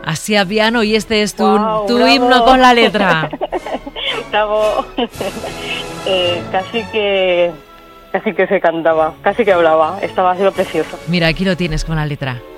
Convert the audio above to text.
Así a piano, y este es tu Bravo. himno con la letra. Bravo. Casi que se cantaba, casi que hablaba. Estaba haciendo precioso. Mira, aquí lo tienes con la letra.